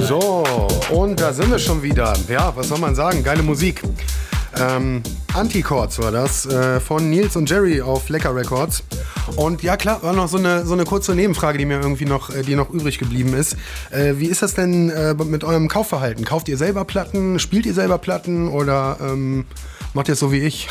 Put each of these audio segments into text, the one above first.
So, und da sind wir schon wieder. Ja, was soll man sagen? Geile Musik. Antichords war das, von Nils und Jerry auf Lecker Records. Und ja klar, war noch so eine kurze Nebenfrage, die mir irgendwie noch übrig geblieben ist. Wie ist das denn mit eurem Kaufverhalten? Kauft ihr selber Platten? Spielt ihr selber Platten? Oder macht ihr es so wie ich?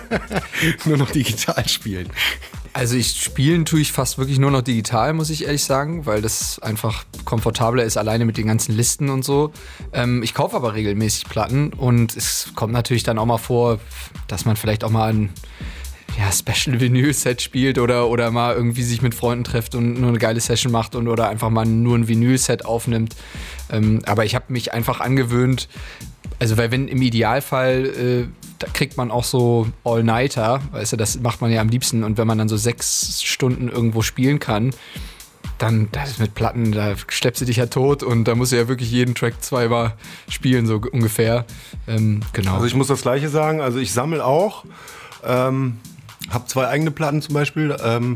Nur noch digital spielen? Also spielen tue ich fast wirklich nur noch digital, muss ich ehrlich sagen, weil das einfach komfortabler ist, alleine mit den ganzen Listen und so. Ich kaufe aber regelmäßig Platten und es kommt natürlich dann auch mal vor, dass man vielleicht auch mal ein Special-Vinyl-Set spielt oder mal irgendwie sich mit Freunden trifft und nur eine geile Session macht oder einfach mal nur ein Vinyl-Set aufnimmt. Aber ich habe mich einfach angewöhnt, also weil wenn im Idealfall, da kriegt man auch so All-Nighter, weißt du, das macht man ja am liebsten. Und wenn man dann so 6 Stunden irgendwo spielen kann, dann das mit Platten, da schleppst du dich ja tot und da musst du ja wirklich jeden Track zweimal spielen, so ungefähr. Genau. Also ich muss das Gleiche sagen, also ich sammle auch, habe 2 eigene Platten zum Beispiel,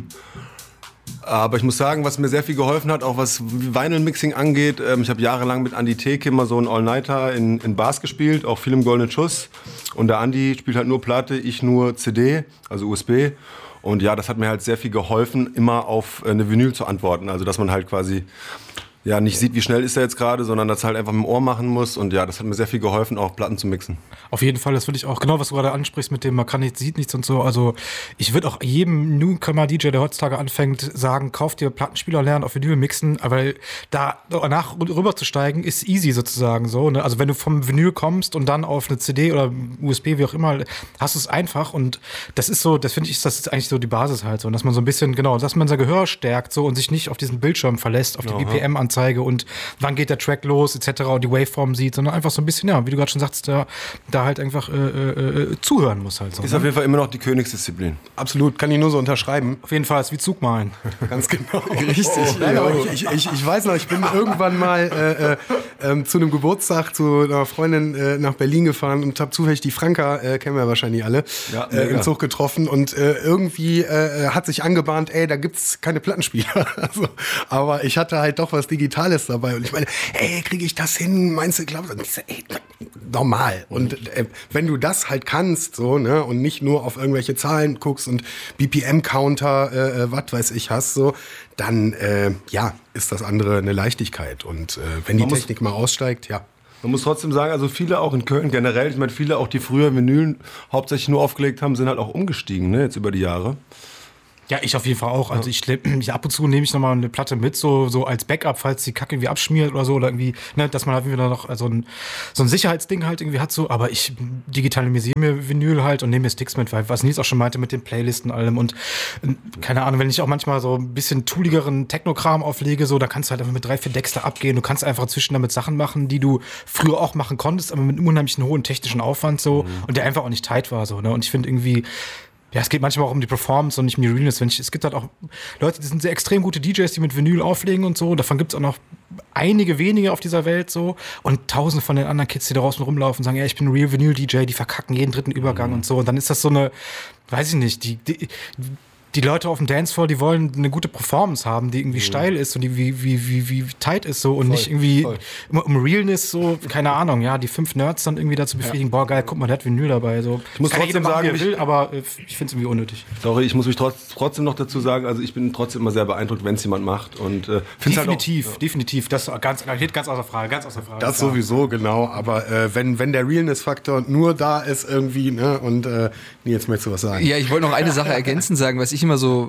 aber ich muss sagen, was mir sehr viel geholfen hat, auch was Vinyl-Mixing angeht, ich habe jahrelang mit Andi Theke immer so einen All-Nighter in Bars gespielt, auch viel im Goldenen Schuss. Und der Andi spielt halt nur Platte, ich nur CD, also USB. Und ja, das hat mir halt sehr viel geholfen, immer auf eine Vinyl zu antworten. Also dass man halt quasi nicht sieht, wie schnell ist er jetzt gerade, sondern das halt einfach mit dem Ohr machen muss. Und ja, das hat mir sehr viel geholfen, auch Platten zu mixen. Auf jeden Fall, das würde ich auch, genau was du gerade ansprichst mit dem, man kann nichts, sieht nichts und so. Also ich würde auch jedem Newcomer-DJ, der heutzutage anfängt, sagen, kauft dir Plattenspieler, lernt auf Vinyl mixen, weil danach rüber zu steigen ist easy sozusagen so. Ne? Also wenn du vom Vinyl kommst und dann auf eine CD oder USB, wie auch immer, hast du es einfach. Und das ist so, das finde ich, das ist eigentlich so die Basis halt so. Und dass man so ein bisschen, genau, dass man sein Gehör stärkt so und sich nicht auf diesen Bildschirm verlässt, auf die BPM-Anzeige und wann geht der Track los, etc. und die Waveform sieht, sondern einfach so ein bisschen, wie du gerade schon sagst, da halt einfach zuhören muss halt so. Ist auf jeden Fall immer noch die Königsdisziplin. Absolut, kann ich nur so unterschreiben. Auf jeden Fall, ist wie Zugmalen. Ganz genau. Richtig. Nein, aber ich weiß noch, ich bin irgendwann mal zu einem Geburtstag zu einer Freundin nach Berlin gefahren und habe zufällig die Franka, kennen wir wahrscheinlich alle, im Zug getroffen und irgendwie hat sich angebahnt, da gibt's keine Plattenspieler. Also, aber ich hatte halt doch was Digitales dabei und ich meine, kriege ich das hin? Meinst du, glaubst du? Normal. Und wenn du das halt kannst, so, ne, und nicht nur auf irgendwelche Zahlen guckst und BPM-Counter, was weiß ich, hast, so, dann, ist das andere eine Leichtigkeit. Und wenn die Technik mal aussteigt, Man muss trotzdem sagen, also viele auch in Köln generell, ich meine, viele auch, die früher Vinyl hauptsächlich nur aufgelegt haben, sind halt auch umgestiegen, ne, jetzt über die Jahre. Ja, ich auf jeden Fall auch. Also ich ab und zu nehme ich nochmal eine Platte mit, so als Backup, falls die Kacke irgendwie abschmiert oder so, oder irgendwie, ne, dass man halt wieder noch so ein Sicherheitsding halt irgendwie hat, so. Aber ich digitalisiere mir Vinyl halt und nehme mir Sticks mit, weil was Nils auch schon meinte mit den Playlisten und allem und keine Ahnung, wenn ich auch manchmal so ein bisschen tooligeren Technokram auflege, so, da kannst du halt einfach mit 3-4 Decks da abgehen. Du kannst einfach zwischen damit Sachen machen, die du früher auch machen konntest, aber mit einem unheimlichen hohen technischen Aufwand so und der einfach auch nicht tight war, so, ne. Und ich finde irgendwie, ja, es geht manchmal auch um die Performance und nicht um die Realness. Es gibt halt auch Leute, die sind sehr extrem gute DJs, die mit Vinyl auflegen und so. Davon gibt es auch noch einige wenige auf dieser Welt so. Und tausende von den anderen Kids, die da draußen rumlaufen und sagen, ich bin ein Real Vinyl-DJ, die verkacken jeden dritten Übergang und so. Und dann ist das so eine, weiß ich nicht, die Leute auf dem Dancefloor, die wollen eine gute Performance haben, die irgendwie steil ist und die wie tight ist so und nicht irgendwie um Realness so, keine Ahnung, die 5 Nerds dann irgendwie dazu befriedigen, boah geil, guck mal, der hat Vinyl dabei. So. Ich muss trotzdem sagen, wie er will, aber ich finde es irgendwie unnötig. Sorry, ich muss mich trotzdem noch dazu sagen, also ich bin trotzdem immer sehr beeindruckt, wenn es jemand macht. Und, definitiv, das steht ganz außer Frage. Das sowieso, genau, aber wenn der Realness-Faktor nur da ist irgendwie, ne, und jetzt möchtest du was sagen. Ja, ich wollte noch eine Sache ergänzend sagen, was ich immer so,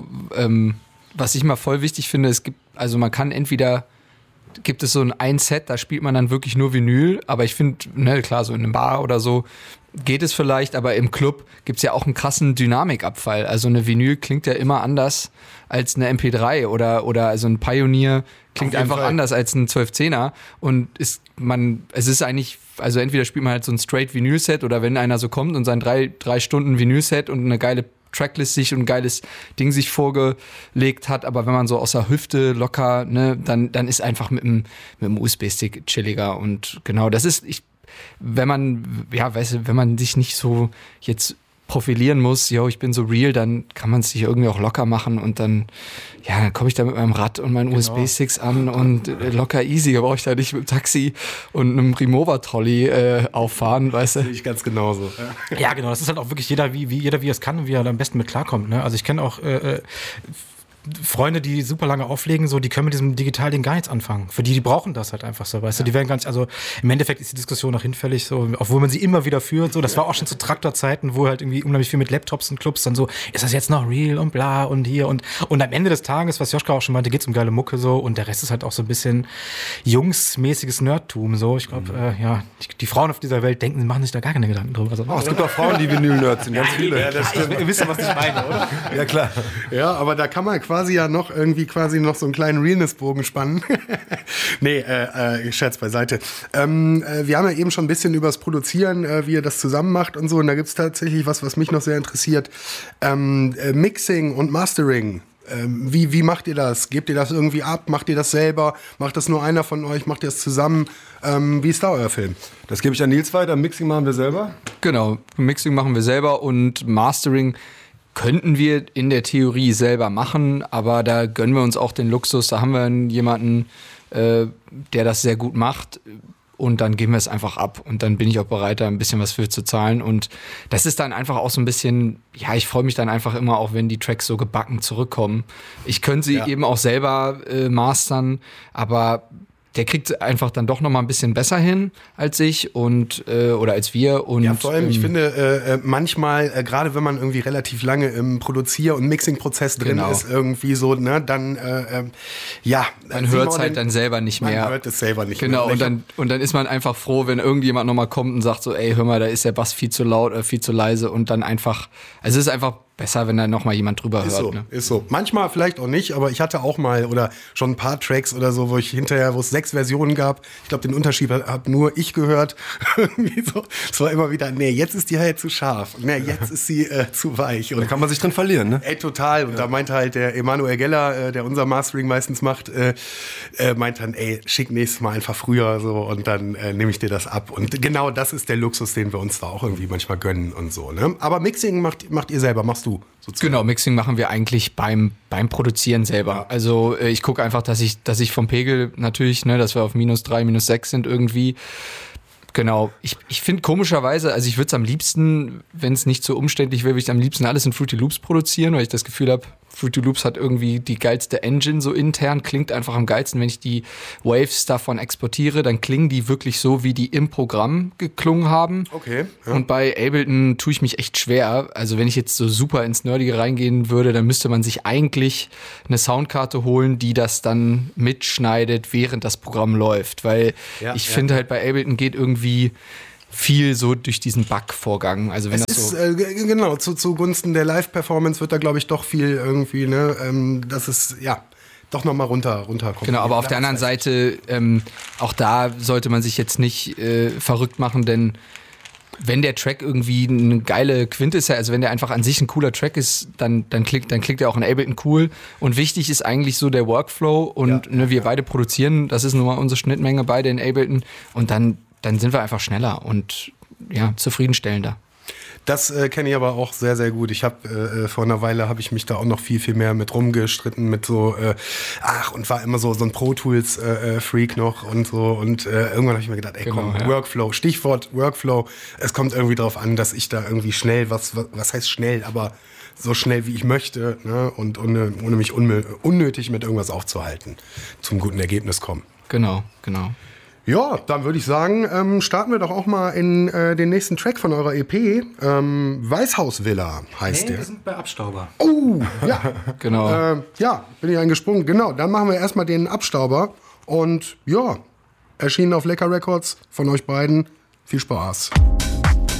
was ich mal voll wichtig finde, man kann entweder, gibt es so ein Set, da spielt man dann wirklich nur Vinyl, aber ich finde, ne, klar, so in einem Bar oder so geht es vielleicht, aber im Club gibt es ja auch einen krassen Dynamikabfall. Also eine Vinyl klingt ja immer anders als eine MP3 oder also ein Pioneer klingt einfach anders als ein 12-10er und es ist eigentlich, also entweder spielt man halt so ein straight Vinyl-Set oder wenn einer so kommt und sein 3 Stunden Vinyl-Set und eine geile Tracklist sich und ein geiles Ding sich vorgelegt hat, aber wenn man so aus der Hüfte locker, ne, dann ist einfach mit dem USB-Stick chilliger und genau, das ist, wenn man sich nicht so jetzt profilieren muss, ich bin so real, dann kann man es sich irgendwie auch locker machen und dann komme ich da mit meinem Rad und meinen USB-Sticks an und locker easy, da brauche ich da nicht mit dem Taxi und einem Remover-Trolley auffahren, weißt du? Sehe ich ganz genauso. Ja, genau, das ist halt auch wirklich jeder, wie er es kann und wie er am besten mit klarkommt. Ne? Also ich kenne auch Freunde, die super lange auflegen, so, die können mit diesem Digitalding gar nichts anfangen. Für die brauchen das halt einfach so, weißt du, die werden gar nicht, also im Endeffekt ist die Diskussion noch hinfällig, so, obwohl man sie immer wieder führt, so, das war auch schon zu Traktorzeiten, wo halt irgendwie unheimlich viel mit Laptops und Clubs dann so, ist das jetzt noch real und bla und hier und am Ende des Tages, was Joschka auch schon meinte, geht's um geile Mucke so und der Rest ist halt auch so ein bisschen jungsmäßiges Nerdtum, so, ich glaube, die Frauen auf dieser Welt denken, sie machen sich da gar keine Gedanken drüber. Also, es gibt auch Frauen, die Vinyl-Nerds sind, ganz viele. Ja, das stimmt. Ihr wisst ja, was ich meine, oder? Ja, klar. Ja, aber da kann man quasi noch so einen kleinen Realness-Bogen spannen. Nee, Scherz beiseite. Wir haben ja eben schon ein bisschen über das Produzieren, wie ihr das zusammen macht und so. Und da gibt es tatsächlich was mich noch sehr interessiert. Mixing und Mastering. Wie macht ihr das? Gebt ihr das irgendwie ab? Macht ihr das selber? Macht das nur einer von euch? Macht ihr das zusammen? Wie ist da euer Film? Das gebe ich an Nils weiter. Mixing machen wir selber. Genau, Mixing machen wir selber und Mastering könnten wir in der Theorie selber machen, aber da gönnen wir uns auch den Luxus. Da haben wir jemanden, der das sehr gut macht und dann geben wir es einfach ab. Und dann bin ich auch bereit, da ein bisschen was für zu zahlen. Und das ist dann einfach auch so ein bisschen, ich freue mich dann einfach immer auch, wenn die Tracks so gebacken zurückkommen. Ich könnte sie eben auch selber mastern, aber der kriegt einfach dann doch noch mal ein bisschen besser hin als ich oder als wir. Und, ja, vor allem, ich finde, manchmal, gerade wenn man irgendwie relativ lange im Produzier- und Mixing-Prozess drin ist, irgendwie so, ne, dann, man hört es halt dann selber nicht mehr. Man hört es selber nicht mehr. Genau, und dann ist man einfach froh, wenn irgendjemand noch mal kommt und sagt so, ey, hör mal, da ist der Bass viel zu laut oder viel zu leise und dann einfach, also es ist einfach besser, wenn da noch mal jemand drüber hört. So, ne? Ist so. Manchmal vielleicht auch nicht, aber ich hatte auch mal oder schon ein paar Tracks oder so, wo es 6 Versionen gab. Ich glaube, den Unterschied habe nur ich gehört. Irgendwie so. Es war immer wieder, nee, jetzt ist die halt zu scharf. Nee, jetzt ist sie zu weich. Und da kann man sich drin verlieren, ne? Ey, total. Und da meinte halt der Emanuel Geller, der unser Mastering meistens macht, meint dann, ey, schick nächstes Mal einfach früher so und dann nehme ich dir das ab. Und genau das ist der Luxus, den wir uns da auch irgendwie manchmal gönnen und so. Ne? Aber Mixing macht ihr selber, machst du sozusagen. Genau, Mixing machen wir eigentlich beim Produzieren selber. Ja. Also ich gucke einfach, dass ich vom Pegel natürlich, ne, dass wir auf -3, -6 sind irgendwie. Genau. Ich finde komischerweise, also ich würde es am liebsten, wenn es nicht so umständlich wäre, würde ich am liebsten alles in Fruity Loops produzieren, weil ich das Gefühl habe, Fruity Loops hat irgendwie die geilste Engine so intern, klingt einfach am geilsten. Wenn ich die Waves davon exportiere, dann klingen die wirklich so, wie die im Programm geklungen haben. Okay. Ja. Und bei Ableton tue ich mich echt schwer. Also wenn ich jetzt so super ins Nerdige reingehen würde, dann müsste man sich eigentlich eine Soundkarte holen, die das dann mitschneidet, während das Programm läuft. Weil ich finde halt bei Ableton geht irgendwie viel so durch diesen Bug-Vorgang. Also wenn es ist, genau, zugunsten der Live-Performance wird da, glaube ich, doch viel irgendwie, ne, das ist, doch nochmal runterkommen. Genau, aber auf der anderen Seite, auch da sollte man sich jetzt nicht verrückt machen, denn wenn der Track irgendwie eine geile Quinte ist, also wenn der einfach an sich ein cooler Track ist, dann klingt er auch in Ableton cool. Und wichtig ist eigentlich so der Workflow und wir beide produzieren, das ist nun mal unsere Schnittmenge beide in Ableton und dann sind wir einfach schneller und zufriedenstellender. Das kenne ich aber auch sehr, sehr gut. Ich habe vor einer Weile habe ich mich da auch noch viel, viel mehr mit rumgestritten mit so, und war immer so ein Pro Tools Freak noch und so und irgendwann habe ich mir gedacht, ey komm, Workflow, Stichwort Workflow. Es kommt irgendwie darauf an, dass ich da irgendwie schnell, was heißt schnell, aber so schnell wie ich möchte, ne, und ohne mich unnötig mit irgendwas aufzuhalten, zum guten Ergebnis kommen. Genau. Ja, dann würde ich sagen, starten wir doch auch mal in den nächsten Track von eurer EP. Weißhausvilla heißt der. Wir sind bei Abstauber. Oh, ja. Genau. Bin ich eingesprungen. Genau, dann machen wir erstmal den Abstauber. Und erschienen auf Lecker Records von euch beiden. Viel Spaß.